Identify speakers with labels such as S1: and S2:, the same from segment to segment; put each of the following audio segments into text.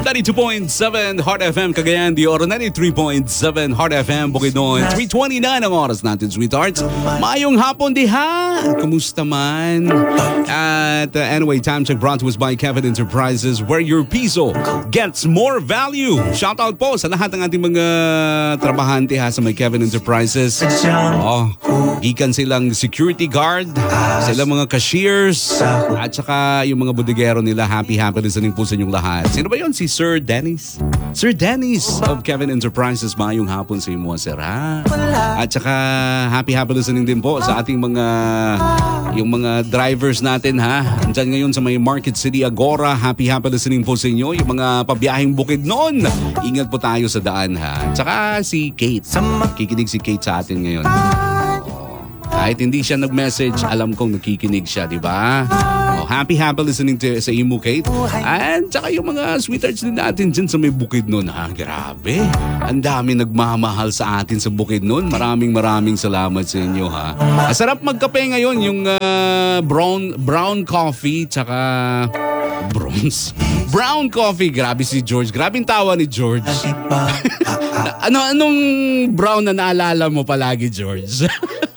S1: 92.7 Heart FM Cagayan de Oro, 93.7 Heart FM Bukidnon. 3:29 ang oras natin, sweethearts. Mayong hapon diha. Kumusta man? At anyway, time check brought to us by Kevin Enterprises, where your piso gets more value. Shout out po sa lahat ng ating mga trabahante ha sa may Kevin Enterprises. Gikan silang security guard, silang mga cashiers, at saka yung mga bodegero nila. Happy listening po sa inyong lahat. Sino ba yun? Si Sir Dennis. Sir Dennis of Kevin Enterprises. Mayong hapon sa inyo, sir, ha? At saka happy listening din po sa ating yung mga drivers natin, ha? Andyan ngayon sa may Market City Agora. Happy listening po sa inyo. Yung mga pabiyaheng Bukidnon. Ingat po tayo sa daan, ha? At saka si Kate. Kikinig si Kate sa atin ngayon. Kahit hindi siya nag-message, alam kong nakikinig siya, di ba? Happy listening sa imo, Kate. And saka yung mga sweethearts din natin dyan sa may Bukidnon, ha? Grabe. Ang dami nagmamahal sa atin sa Bukidnon. Maraming salamat sa inyo, ha? Sarap magkape ngayon, yung brown coffee, tsaka brown coffee. Grabe si George. Grabing tawa ni George. Anong brown na naalala mo palagi, George?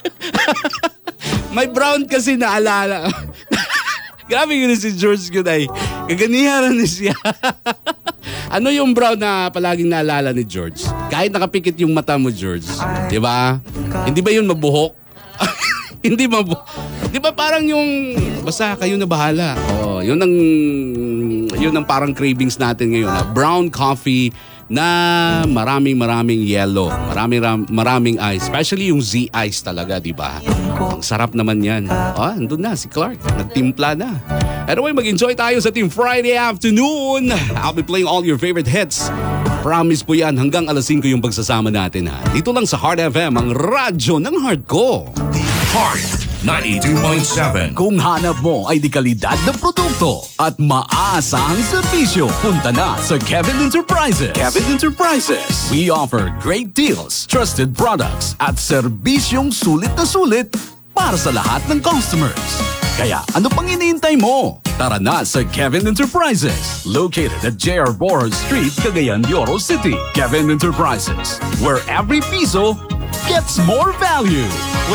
S1: May brown kasi naalala. Grabe yun si George yun ay. Kaganihan na siya. Ano yung brown na palaging naalala ni George? Kahit nakapikit yung mata mo, George. Di ba? Hindi ba yun mabuhok? Hindi mabuhok. Di ba parang yung, basta kayo na bahala. Yun ang parang cravings natin ngayon. Brown coffee na maraming yellow. Maraming ice. Especially yung Z-Ice talaga, di ba? Ang sarap naman yan. Andun na si Clark. Nagtimpla na. Anyway, mag-enjoy tayo sa Team Friday afternoon. I'll be playing all your favorite hits. Promise po yan, hanggang alas 5 yung pagsasama natin, ha. Dito lang sa Heart FM, ang radyo ng heart ko.
S2: Heart 92.7.
S1: Kung hanap mo ay dekalidad na produkto at maaasahang serbisyo, punta na sa Kevin Enterprises. Kevin Enterprises. We offer great deals, trusted products, at serbisyong sulit na sulit para sa lahat ng customers. Kaya ano pang iniintay mo? Tara na sa Kevin Enterprises, located at J.R. Borja Street, Cagayan de Oro City. Kevin Enterprises, where every piso gets more value.